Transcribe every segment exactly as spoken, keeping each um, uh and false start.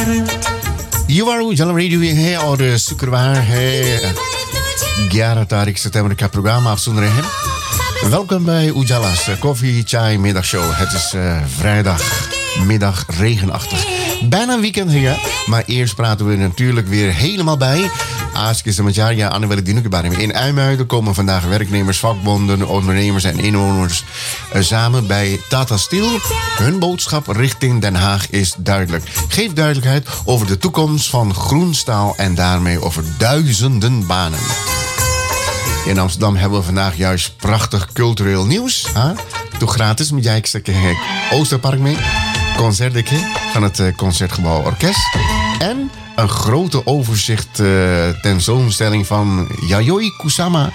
युवा उजाला रेडियो है और शुक्रवार है ग्यारह तारीख सितंबर का programma आप सुन रहे हैं. Welkom bij Ujala's Koffie Chai Middagshow. Het is uh, vrijdagmiddag regenachtig. Bijna weekend hier, maar eerst praten we natuurlijk weer helemaal bij. Ask is Majaria Annabelle Dinukebarim. In IJmuiden komen vandaag werknemers, vakbonden, ondernemers en inwoners uh, samen bij Tata Steel. Hun boodschap richting Den Haag is duidelijk. Geef duidelijkheid over de toekomst van groenstaal en daarmee over duizenden banen. In Amsterdam hebben we vandaag juist prachtig cultureel nieuws. Huh? Toch gratis met jij ik Oosterpark mee. Concertje van het uh, Concertgebouw Orkest. En een grote overzicht uh, tentoonstelling van Yayoi Kusama.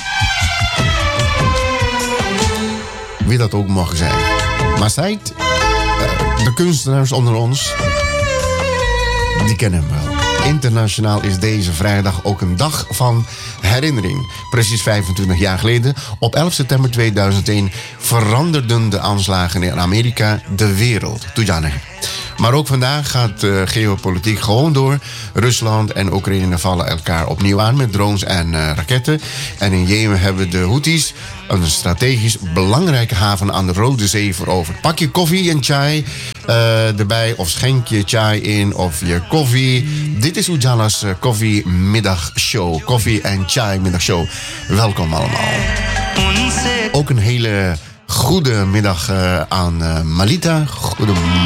Wie dat ook mogen zijn. Maar zij, uh, de kunstenaars onder ons, die kennen hem wel. Internationaal is deze vrijdag ook een dag van herinnering. Precies vijfentwintig jaar geleden, op elf september tweeduizend één, veranderden de aanslagen in Amerika de wereld. Toejane. Maar ook vandaag gaat uh, geopolitiek gewoon door. Rusland en Oekraïne vallen elkaar opnieuw aan met drones en uh, raketten. En in Jemen hebben de Houthis een strategisch belangrijke haven aan de Rode Zee veroverd. Pak je koffie en chai uh, erbij of schenk je chai in of je koffie. Dit is Ujala's uh, Koffie Middagshow. Koffie en Chai Middagshow. Welkom allemaal. Ook een hele goede middag uh, aan uh, Malita. Goedemorgen.